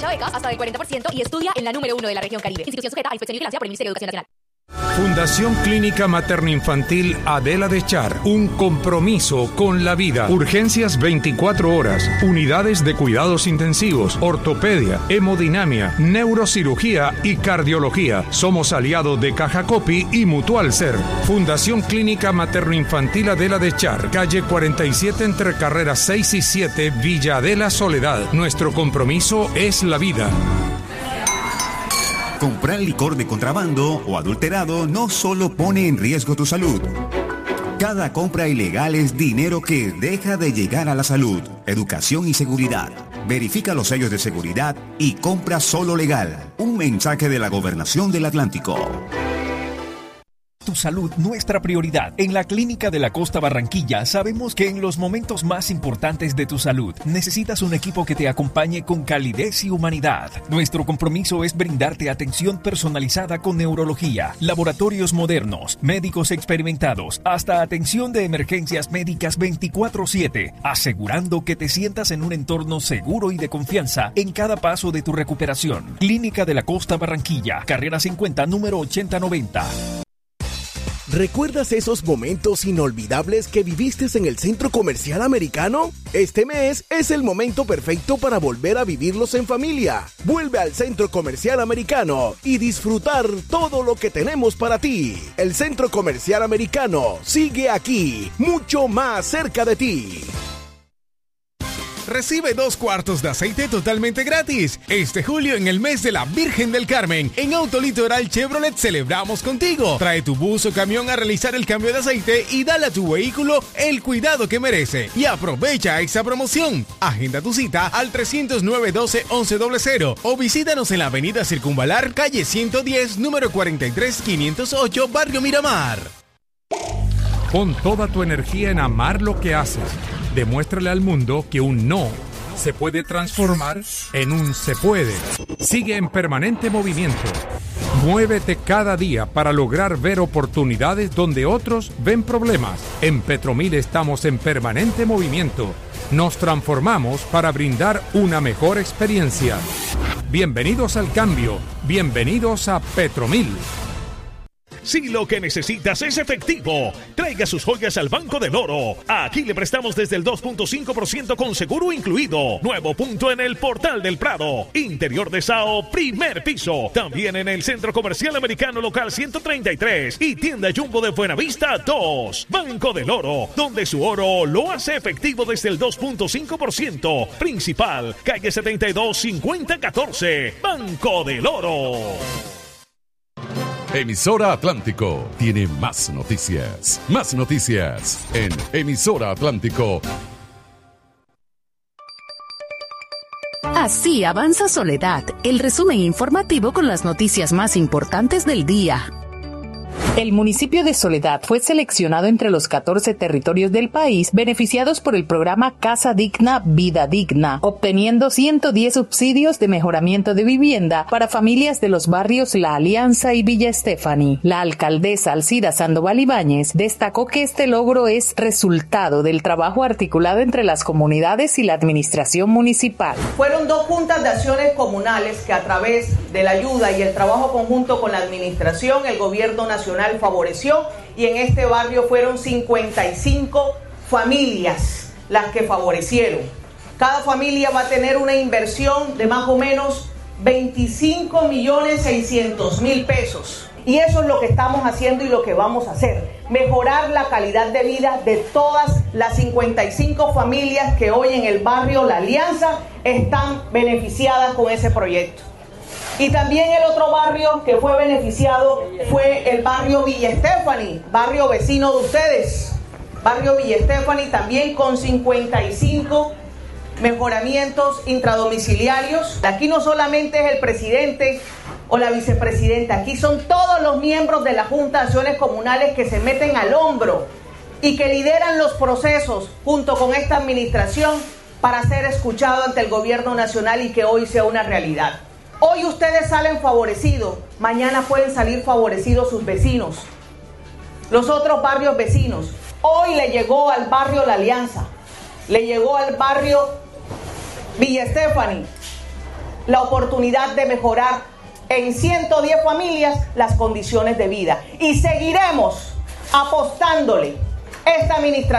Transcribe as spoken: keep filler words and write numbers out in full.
Aprovecha becas hasta del cuarenta por ciento y estudia en la número uno de la región Caribe. Institución sujeta a inspección y vigilancia por el Ministerio de Educación Nacional. Fundación Clínica Materno-Infantil Adela de Char, un compromiso con la vida. Urgencias veinticuatro horas, unidades de cuidados intensivos, ortopedia, hemodinamia, neurocirugía y cardiología. Somos aliados de Caja Copi y Mutual Ser. Fundación Clínica Materno-Infantil Adela de Char, calle cuarenta y siete entre carreras seis y siete, Villa Adela, Soledad. Nuestro compromiso es la vida. Comprar licor de contrabando o adulterado no solo pone en riesgo tu salud. Cada compra ilegal es dinero que deja de llegar a la salud. Educación y seguridad. Verifica los sellos de seguridad y compra solo legal. Un mensaje de la Gobernación del Atlántico. Tu salud, nuestra prioridad. En la Clínica de la Costa Barranquilla sabemos que en los momentos más importantes de tu salud necesitas un equipo que te acompañe con calidez y humanidad. Nuestro compromiso es brindarte atención personalizada con neurología, laboratorios modernos, médicos experimentados, hasta atención de emergencias médicas veinticuatro siete, asegurando que te sientas en un entorno seguro y de confianza en cada paso de tu recuperación. Clínica de la Costa Barranquilla, carrera cincuenta, número ochenta noventa. ¿Recuerdas esos momentos inolvidables que viviste en el Centro Comercial Americano? Este mes es el momento perfecto para volver a vivirlos en familia. Vuelve al Centro Comercial Americano y disfrutar todo lo que tenemos para ti. El Centro Comercial Americano sigue aquí, mucho más cerca de ti. Recibe dos cuartos de aceite totalmente gratis. Este julio, en el mes de la Virgen del Carmen, en Autolitoral Chevrolet celebramos contigo. Trae tu bus o camión a realizar el cambio de aceite y dale a tu vehículo el cuidado que merece. Y aprovecha esta promoción. Agenda tu cita al trescientos nueve, doce, once cero cero o visítanos en la avenida Circunvalar, calle ciento diez, número cuarenta y tres, quinientos ocho, Barrio Miramar. Pon toda tu energía en amar lo que haces. Demuéstrale al mundo que un no se puede transformar en un se puede. Sigue en permanente movimiento. Muévete cada día para lograr ver oportunidades donde otros ven problemas. En Petromil estamos en permanente movimiento. Nos transformamos para brindar una mejor experiencia. Bienvenidos al cambio. Bienvenidos a Petromil. Si lo que necesitas es efectivo, traiga sus joyas al Banco del Oro. Aquí le prestamos desde el dos punto cinco por ciento con seguro incluido. Nuevo punto en el Portal del Prado. Interior de Sao, primer piso. También en el Centro Comercial Americano Local ciento treinta y tres y Tienda Jumbo de Buenavista dos. Banco del Oro, donde su oro lo hace efectivo desde el dos punto cinco por ciento. Principal, calle setenta y dos, cincuenta catorce. Banco del Oro. Emisora Atlántico tiene más noticias. Más noticias en Emisora Atlántico. Así avanza Soledad, el resumen informativo con las noticias más importantes del día. El municipio de Soledad fue seleccionado entre los catorce territorios del país beneficiados por el programa Casa Digna, Vida Digna, obteniendo ciento diez subsidios de mejoramiento de vivienda para familias de los barrios La Alianza y Villa Estefani. La alcaldesa Alcida Sandoval Ibáñez destacó que este logro es resultado del trabajo articulado entre las comunidades y la administración municipal. Fueron dos juntas de acciones comunales que a través de la ayuda y el trabajo conjunto con la administración, el gobierno nacional favoreció, y en este barrio fueron cincuenta y cinco familias las que favorecieron. Cada familia va a tener una inversión de más o menos veinticinco millones seiscientos mil pesos. Y eso es lo que estamos haciendo y lo que vamos a hacer. Mejorar la calidad de vida de todas las cincuenta y cinco familias que hoy en el barrio La Alianza están beneficiadas con ese proyecto. Y también el otro barrio que fue beneficiado fue el barrio Villa Estefani, barrio vecino de ustedes. Barrio Villa Estefani también con cincuenta y cinco mejoramientos intradomiciliarios. Aquí no solamente es el presidente o la vicepresidenta, aquí son todos los miembros de la Junta de Acciones Comunales que se meten al hombro y que lideran los procesos junto con esta administración para ser escuchado ante el gobierno nacional y que hoy sea una realidad. Hoy ustedes salen favorecidos, mañana pueden salir favorecidos sus vecinos, los otros barrios vecinos. Hoy le llegó al barrio La Alianza, le llegó al barrio Villa Estefani la oportunidad de mejorar en ciento diez familias las condiciones de vida. Y seguiremos apostándole esta administración